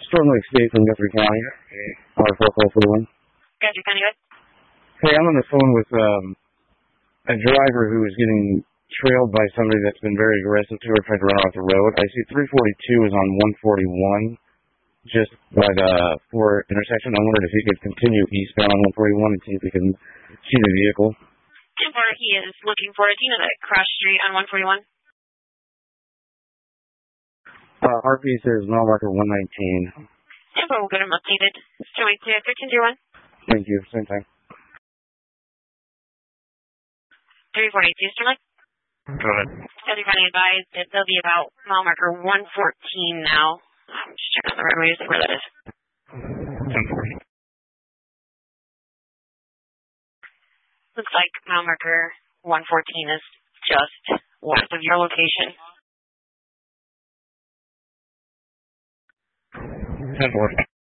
Storm Lake State from Guthrie County. R4441. Guthrie County, good. Hey, I'm on the phone with a driver who is getting trailed by somebody that's been very aggressive to her, trying to run off the road. I see 342 is on 141, just by the Ford intersection. I wondered if he could continue eastbound on 141 and see if he can see the vehicle. Temper, he is looking for it. Do you know that cross street on 141? RP says mile marker 119. Temper will get him updated. Joint to 1301. Thank you. Same time. 342, Sterling. Go ahead. Guthrie County advised that they'll be about mile marker 114 now. I'm just checking on the roadway to see where that is. 1040. Looks like mile marker 114 is just west of your location. 1040.